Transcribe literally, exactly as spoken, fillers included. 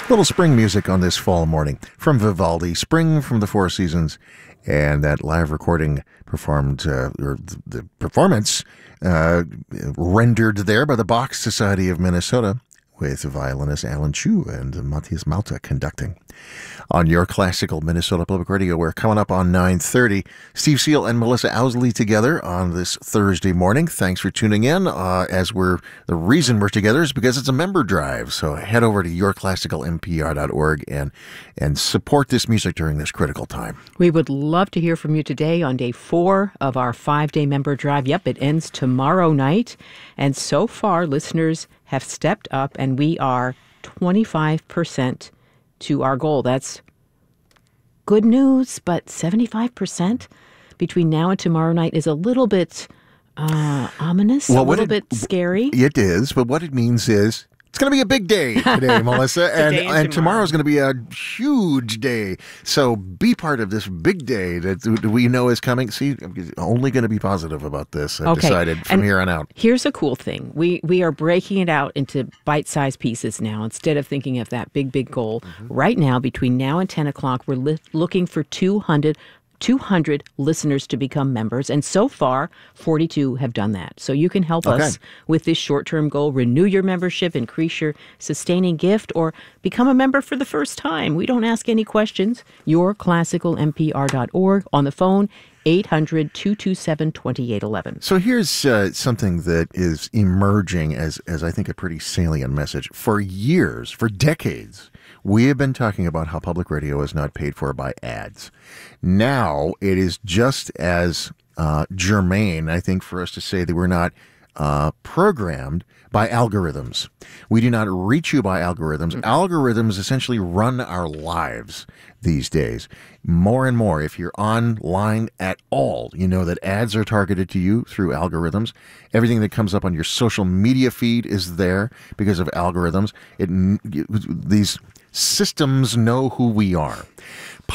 Little spring music on this fall morning from Vivaldi, Spring from the Four Seasons, and that live recording performed, uh, or the performance uh, rendered there by the Bach Society of Minnesota with violinist Alan Chu and Matthias Malta conducting. On your classical Minnesota Public Radio, we're coming up on nine thirty. Steve Seal and Melissa Owsley together on this Thursday morning. Thanks for tuning in. Uh, as we're the reason we're together is because it's a member drive. So head over to your classical m p r dot org and and support this music during this critical time. We would love to hear from you today on day four of our five-day member drive. Yep, it ends tomorrow night. And so far, listeners have stepped up, and we are twenty-five percent to our goal. That's good news, but seventy-five percent between now and tomorrow night is a little bit uh, ominous, well, a little it, bit scary. It is, but what it means is it's going to be a big day today, Melissa, and, and, and tomorrow is going to be a huge day. So be part of this big day that we know is coming. See, I'm only going to be positive about this. I've okay. decided from and here on out. Here's a cool thing. We we are breaking it out into bite-sized pieces now instead of thinking of that big, big goal. Mm-hmm. Right now, between now and ten o'clock, we're li- looking for two hundred two hundred listeners to become members, and so far, forty-two have done that. So you can help okay. us with this short-term goal. Renew your membership, increase your sustaining gift, or become a member for the first time. We don't ask any questions. your classical m p r dot org, on the phone, eight hundred, two two seven, two eight one one. So here's uh, something that is emerging as, as I think a pretty salient message. For years, for decades, we have been talking about how public radio is not paid for by ads. Now it is just as uh, germane, I think, for us to say that we're not uh, programmed by algorithms. We do not reach you by algorithms. Mm-hmm. Algorithms essentially run our lives these days. More and more, if you're online at all, you know that ads are targeted to you through algorithms. Everything that comes up on your social media feed is there because of algorithms. It, these systems know who we are.